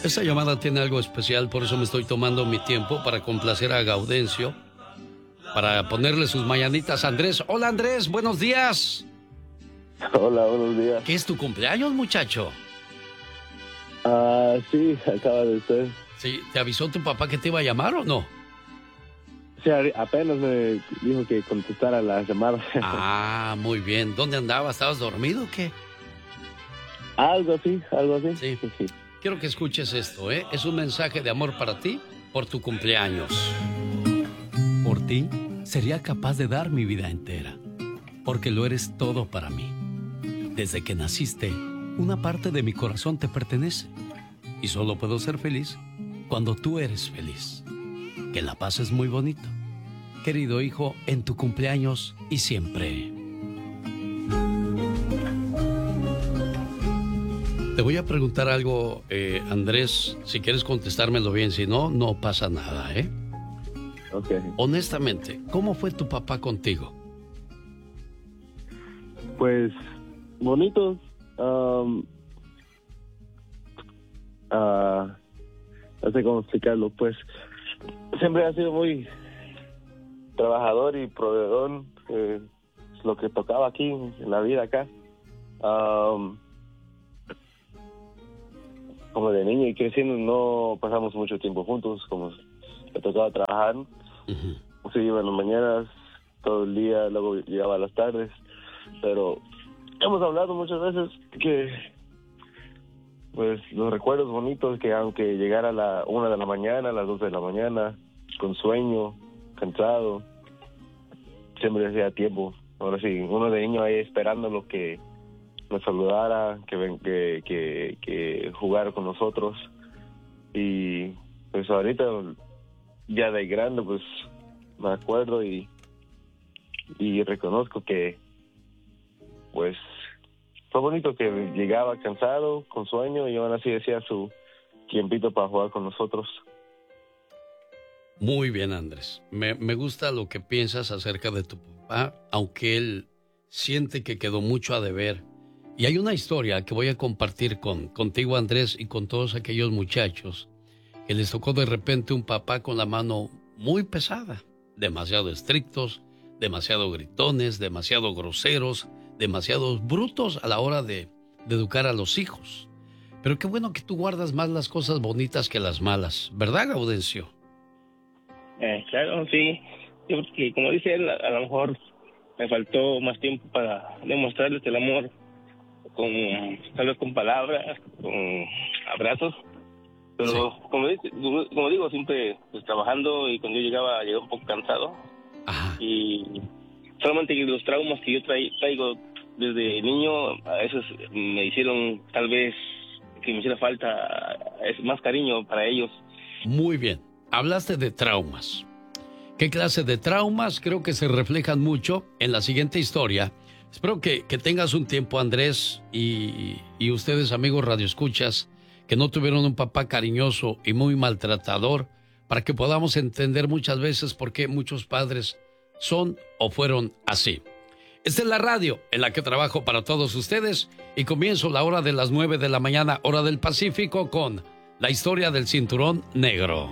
Esta llamada tiene algo especial, por eso me estoy tomando mi tiempo para complacer a Gaudencio, para ponerle sus mañanitas a Andrés. Hola Andrés, buenos días. Hola, buenos días. ¿Qué es tu cumpleaños, muchacho? Sí, acaba de ser. Sí, ¿te avisó tu papá que te iba a llamar o no? Sí, apenas me dijo que contestara la llamada. Ah, muy bien. ¿Dónde andabas? ¿Estabas dormido o qué? Algo así. Sí. Quiero que escuches esto, ¿eh? Es un mensaje de amor para ti por tu cumpleaños. Por ti, sería capaz de dar mi vida entera, porque lo eres todo para mí. Desde que naciste, una parte de mi corazón te pertenece, y solo puedo ser feliz cuando tú eres feliz. Que la pases muy bonito, querido hijo, en tu cumpleaños y siempre. Te voy a preguntar algo, Andrés, si quieres contestármelo bien, si no, no pasa nada, ¿eh? Ok. Honestamente, ¿cómo fue tu papá contigo? Pues, bonitos. No sé cómo explicarlo, pues. Siempre ha sido muy trabajador y proveedor, es lo que tocaba aquí, en la vida acá. Como de niño y creciendo no pasamos mucho tiempo juntos, como le tocaba trabajar. Se iba en las mañanas, todo el día, luego llegaba a las tardes. Pero hemos hablado muchas veces que, pues, los recuerdos bonitos, que aunque llegara a la 1 de la mañana, a las 2 de la mañana, con sueño, cansado, siempre hacía tiempo. Ahora sí, uno de niño ahí esperando lo que nos saludara, que jugara con nosotros. Y pues ahorita, ya de grande, pues me acuerdo y reconozco que, pues, fue bonito que llegaba cansado, con sueño, y aún así decía su tiempito para jugar con nosotros. Muy bien, Andrés. Me gusta lo que piensas acerca de tu papá, aunque él siente que quedó mucho a deber. Y hay una historia que voy a compartir contigo, Andrés, y con todos aquellos muchachos que les tocó de repente un papá con la mano muy pesada, demasiado estrictos, demasiado gritones, demasiado groseros, demasiado brutos a la hora de educar a los hijos. Pero qué bueno que tú guardas más las cosas bonitas que las malas, ¿verdad, Gaudencio? Claro, sí. Yo, porque como dice él, a lo mejor me faltó más tiempo para demostrarles el amor, tal vez con palabras, con abrazos. Pero sí, como digo, siempre pues, trabajando, y cuando yo llegaba un poco cansado. Ajá. Y solamente los traumas que yo traigo desde niño, a veces me hicieron tal vez que me hiciera falta más cariño para ellos. Muy bien, hablaste de traumas. ¿Qué clase de traumas? Creo que se reflejan mucho en la siguiente historia. Espero que tengas un tiempo, Andrés, y ustedes, amigos radioescuchas, que no tuvieron un papá cariñoso y muy maltratador, para que podamos entender muchas veces por qué muchos padres son o fueron así. Esta es la radio en la que trabajo para todos ustedes, y comienzo la hora de las 9 de la mañana, hora del Pacífico, con la historia del cinturón negro.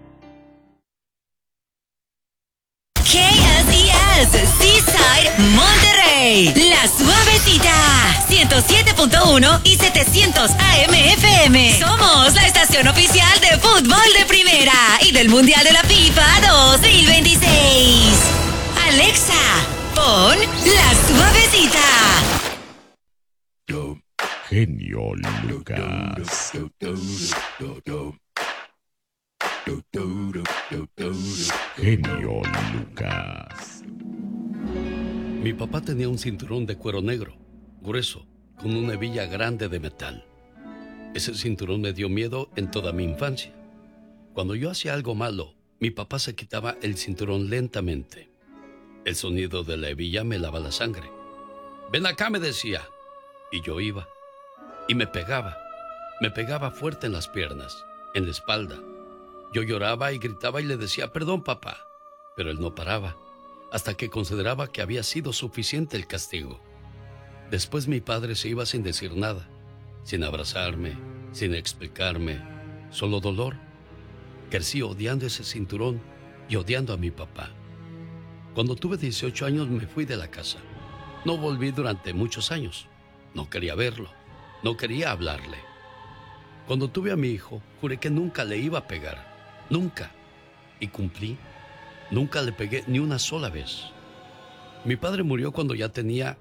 KSES, Seaside, Monterrey. La Suavecita, 107.1 y 700 AM FM. Somos la estación oficial de fútbol de primera y del Mundial de la FIFA 2026. Alexa, pon La Suavecita. Genio Lucas. Genio Lucas. Mi papá tenía un cinturón de cuero negro, grueso, con una hebilla grande de metal. Ese cinturón me dio miedo en toda mi infancia. Cuando yo hacía algo malo, mi papá se quitaba el cinturón lentamente. El sonido de la hebilla me helaba la sangre. «Ven acá», me decía, y yo iba. Y me pegaba fuerte en las piernas, en la espalda. Yo lloraba y gritaba y le decía: «Perdón, papá», pero él no paraba, hasta que consideraba que había sido suficiente el castigo. Después mi padre se iba sin decir nada, sin abrazarme, sin explicarme, solo dolor. Crecí odiando ese cinturón y odiando a mi papá. Cuando tuve 18 años me fui de la casa. No volví durante muchos años. No quería verlo, no quería hablarle. Cuando tuve a mi hijo, juré que nunca le iba a pegar, nunca. Y cumplí, nunca le pegué ni una sola vez. Mi padre murió cuando ya tenía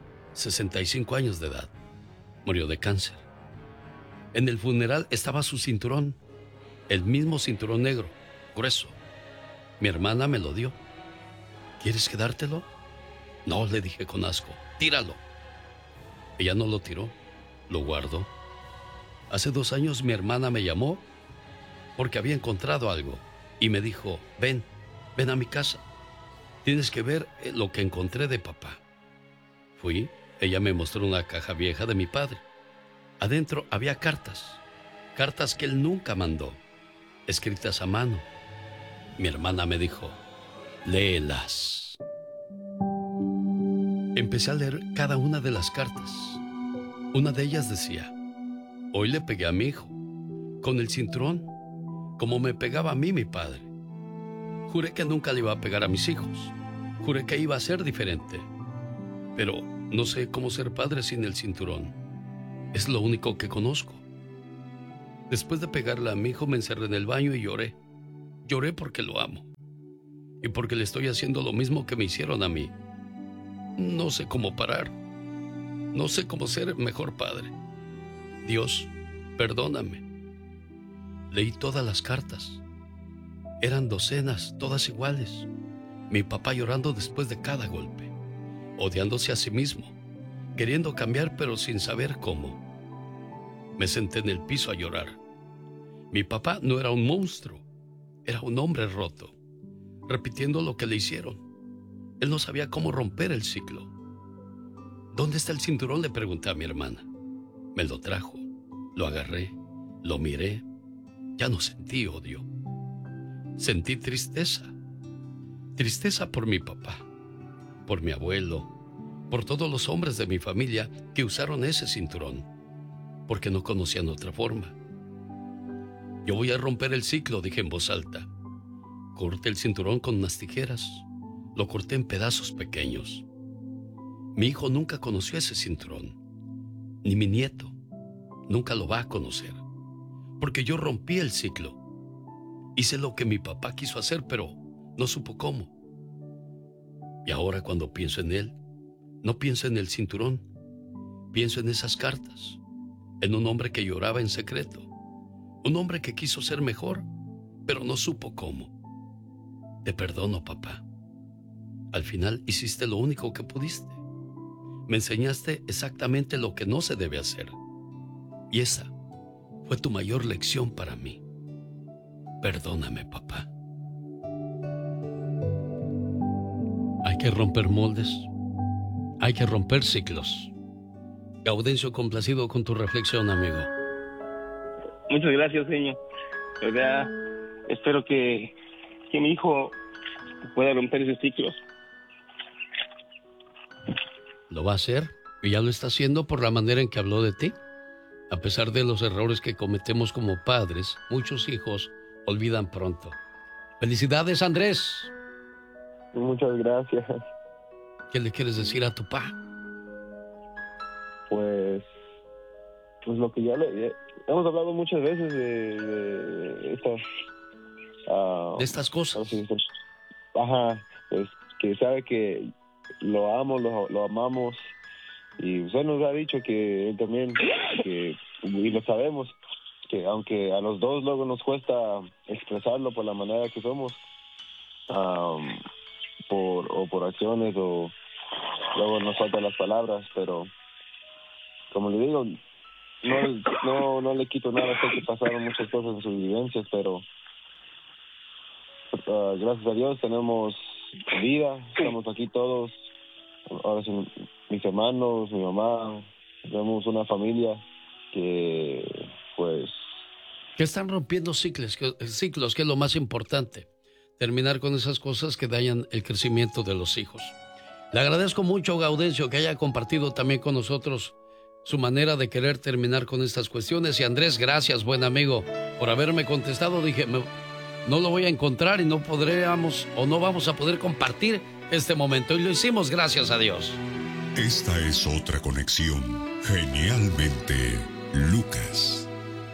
65 años de edad. Murió de cáncer. En el funeral estaba su cinturón, el mismo cinturón negro, grueso. Mi hermana me lo dio. ¿Quieres quedártelo? No, le dije con asco, tíralo. Ella no lo tiró, lo guardó. Hace 2 años mi hermana me llamó porque había encontrado algo y me dijo, ven a mi casa. Tienes que ver lo que encontré de papá. Fui, ella me mostró una caja vieja de mi padre. Adentro había cartas que él nunca mandó, escritas a mano. Mi hermana me dijo, léelas. Empecé a leer cada una de las cartas. Una de ellas decía, hoy le pegué a mi hijo, con el cinturón, como me pegaba a mí mi padre. Juré que nunca le iba a pegar a mis hijos. Juré que iba a ser diferente. Pero no sé cómo ser padre sin el cinturón. Es lo único que conozco. Después de pegarle a mi hijo me encerré en el baño y lloré. Lloré porque lo amo. Y porque le estoy haciendo lo mismo que me hicieron a mí. No sé cómo parar. No sé cómo ser mejor padre. Dios, perdóname. Leí todas las cartas. Eran docenas, todas iguales. Mi papá llorando después de cada golpe, odiándose a sí mismo, queriendo cambiar pero sin saber cómo. Me senté en el piso a llorar. Mi papá no era un monstruo, era un hombre roto, repitiendo lo que le hicieron. Él no sabía cómo romper el ciclo. ¿Dónde está el cinturón?, le pregunté a mi hermana. Me lo trajo, lo agarré, lo miré. Ya no sentí odio. Sentí tristeza. Tristeza por mi papá, por mi abuelo, por todos los hombres de mi familia que usaron ese cinturón, porque no conocían otra forma. Yo voy a romper el ciclo, dije en voz alta. Corté el cinturón con unas tijeras. Lo corté en pedazos pequeños. Mi hijo nunca conoció ese cinturón, ni mi nieto nunca lo va a conocer, porque yo rompí el ciclo. Hice lo que mi papá quiso hacer, pero no supo cómo. Y ahora cuando pienso en él, no pienso en el cinturón, pienso en esas cartas, en un hombre que lloraba en secreto, un hombre que quiso ser mejor, pero no supo cómo. Te perdono, papá. Al final hiciste lo único que pudiste. Me enseñaste exactamente lo que no se debe hacer. Y esa fue tu mayor lección para mí. Perdóname, papá. Hay que romper moldes. Hay que romper ciclos. Gaudencio, complacido con tu reflexión, amigo. Muchas gracias, señor. ¿Verdad? Espero que mi hijo pueda romper esos ciclos. Lo va a hacer y ya lo está haciendo por la manera en que habló de ti. A pesar de los errores que cometemos como padres, muchos hijos olvidan pronto. ¡Felicidades, Andrés! Muchas gracias. ¿Qué le quieres decir a tu papá? Pues lo que ya hemos hablado muchas veces de estas... de estas cosas. Ajá, pues que sabe que lo amo, lo amamos, y usted nos ha dicho que él también, y lo sabemos, que aunque a los dos luego nos cuesta expresarlo por la manera que somos, por acciones, o luego nos faltan las palabras, pero como le digo, no le quito nada, sé que pasaron muchas cosas en sus vivencias, pero gracias a Dios tenemos vida, estamos aquí todos, ahora sí, mis hermanos, mi mamá, tenemos una familia que pues... Que están rompiendo ciclos, que es lo más importante, terminar con esas cosas que dañan el crecimiento de los hijos. Le agradezco mucho, Gaudencio, que haya compartido también con nosotros su manera de querer terminar con estas cuestiones. Y Andrés, gracias, buen amigo, por haberme contestado. Dije, no lo voy a encontrar y no podríamos o no vamos a poder compartir este momento. Y lo hicimos, gracias a Dios. Esta es otra conexión. Genialmente, Lucas.